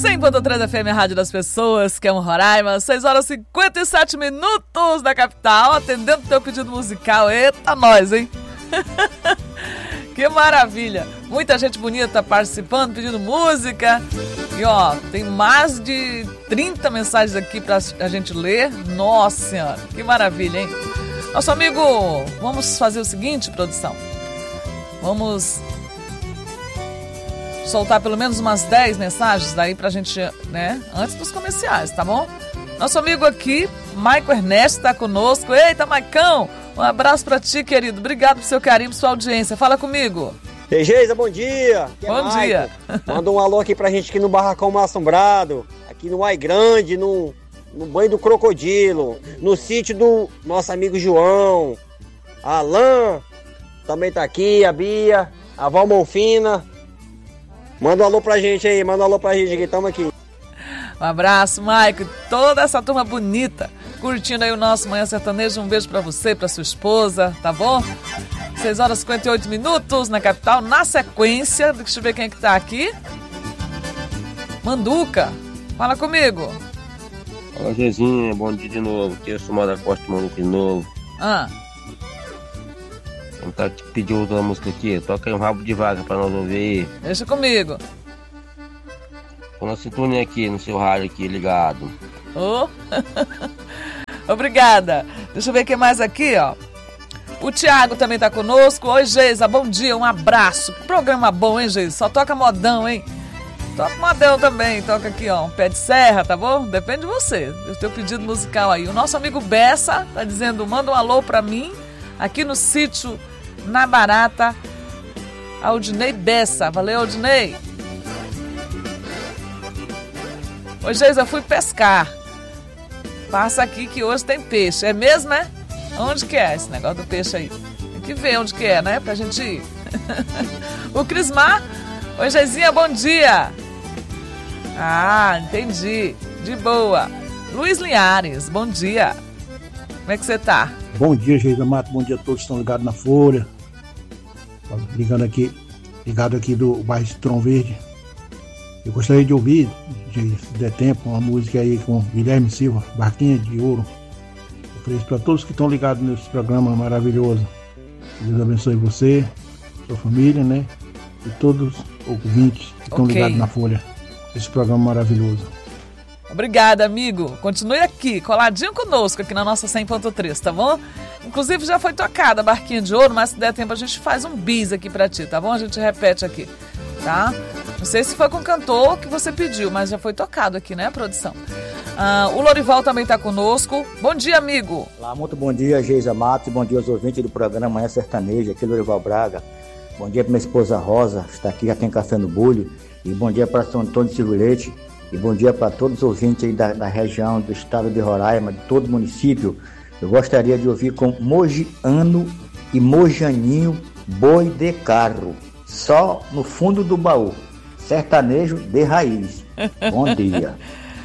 100.3 FM, a Rádio das Pessoas, que é um Roraima, 6 horas e 57 minutos da capital, atendendo o teu pedido musical. Eita, nós, hein? Que maravilha! Muita gente bonita participando, pedindo música. E ó, tem mais de 30 mensagens aqui pra a gente ler. Nossa Senhora, que maravilha, hein? Nosso amigo, vamos fazer o seguinte, produção. Vamos soltar pelo menos umas 10 mensagens daí pra gente, né? Antes dos comerciais, tá bom? Nosso amigo aqui, Maico Ernesto, tá conosco. Eita, Maicão! Um abraço pra ti, querido. Obrigado pelo seu carinho, pela sua audiência. Fala comigo. Ei, Geisa, bom dia. Bom dia. Manda um alô aqui pra gente aqui no Barracão Mal Assombrado, aqui no Ai Grande, no Banho do Crocodilo, no sítio do nosso amigo João. A Alain também tá aqui, a Bia, a Val Monfina. Manda um alô pra gente aí, que estamos aqui. Um abraço, Maico, toda essa turma bonita, curtindo aí o nosso Manhã Sertanejo. Um beijo pra você, pra sua esposa, tá bom? 6 horas e 58 minutos na capital. Na sequência, deixa eu ver quem é que tá aqui. Manduca, fala comigo. Fala, Zezinha, bom dia de novo. Aqui eu sou Mada Costa, Manduca de novo. Vamos tá te pedindo outra música aqui. Toca aí um rabo de vaca pra nós ouvir. Deixa comigo. Põe na sintonia aqui, no seu rádio aqui, ligado. Oh. Obrigada. Deixa eu ver quem mais aqui, ó. O Thiago também tá conosco. Oi, Geisa, bom dia, um abraço. Que programa bom, hein, Geisa? Só toca modão, hein? Toca modão também. Toca aqui, ó, um pé de serra, tá bom? Depende de você, do teu pedido musical aí. O nosso amigo Bessa tá dizendo, manda um alô pra mim, aqui no sítio Na Barata. Aldinei Bessa. Valeu, Aldinei. Oi, Geisa, fui pescar. Passa aqui que hoje tem peixe. É mesmo, né? Onde que é esse negócio do peixe aí? Tem que ver onde que é, né? Pra gente ir. O Crismar. Oi, Geizinha, bom dia. Ah, entendi. De boa. Luiz Linhares, bom dia. Como é que você tá? Bom dia, Geisa Mato. Bom dia a todos que estão ligados na Folha. Ligado aqui do bairro Citron Verde. Eu gostaria de ouvir, se der tempo, uma música aí com Guilherme Silva, Barquinha de Ouro. Ofereço para todos que estão ligados nesse programa maravilhoso. Deus abençoe você, sua família, né? E todos os ouvintes que estão ligados na Folha. Esse programa maravilhoso. Obrigada, amigo. Continue aqui, coladinho conosco, aqui na nossa 100.3, tá bom? Inclusive já foi tocada a Barquinha de Ouro, mas se der tempo a gente faz um bis aqui pra ti, tá bom? A gente repete aqui, tá? Não sei se foi com o cantor que você pediu, mas já foi tocado aqui, né, produção? O Lorival também está conosco. Bom dia, amigo. Olá, muito bom dia, Geisa Matos. Bom dia aos ouvintes do programa Manhã Sertaneja. Aqui é Lorival Braga. Bom dia para minha esposa Rosa, está aqui, já tem café no bulho. E bom dia para São Antônio de Silvulete. E bom dia para todos os ouvintes aí da região, do estado de Roraima, de todo o município. Eu gostaria de ouvir com Mogiano e Mojaninho, Boi de Carro. Só no fundo do baú. Sertanejo de raiz. Bom dia.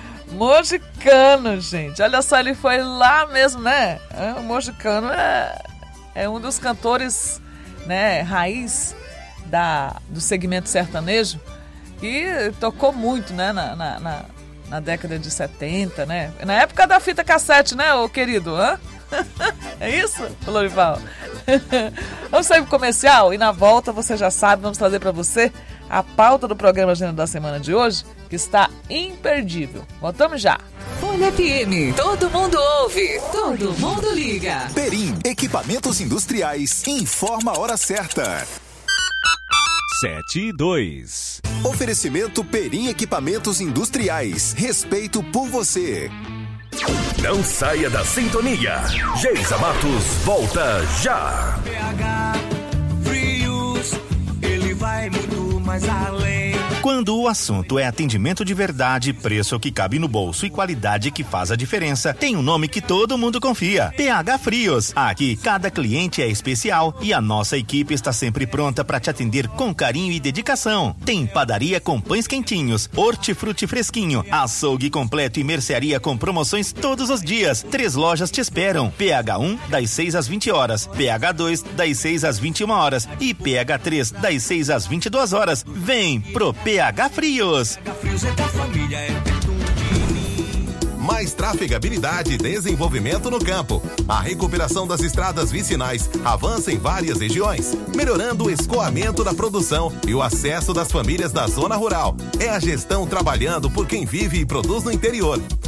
Mojicano, gente. Olha só, ele foi lá mesmo, né? O Mojicano é um dos cantores, né, raiz do segmento sertanejo, que tocou muito, né, na década de 70, né? Na época da fita cassete, né, ô querido? Hã? É isso, Lorival? Vamos sair pro comercial e na volta, você já sabe, vamos trazer para você a pauta do programa Agenda da Semana de hoje, que está imperdível. Voltamos já. Folha FM, todo mundo ouve, todo mundo liga. Perim, equipamentos industriais, informa a hora certa. 7:02. Oferecimento Perim Equipamentos Industriais. Respeito por você. Não saia da sintonia. Geisa Matos volta já. PH Frios, ele vai muito mais além. Quando o assunto é atendimento de verdade, preço que cabe no bolso e qualidade que faz a diferença, tem um nome que todo mundo confia: PH Frios. Aqui, cada cliente é especial e a nossa equipe está sempre pronta para te atender com carinho e dedicação. Tem padaria com pães quentinhos, hortifruti fresquinho, açougue completo e mercearia com promoções todos os dias. 3 lojas te esperam: PH1 das 6 às 20 horas, PH2 das 6 às 21 horas e PH3 das 6 às 22 horas. Vem pro PH Frios. PH Frios é da família, é perto de mim. Mais trafegabilidade e desenvolvimento no campo. A recuperação das estradas vicinais avança em várias regiões, melhorando o escoamento da produção e o acesso das famílias da zona rural. É a gestão trabalhando por quem vive e produz no interior.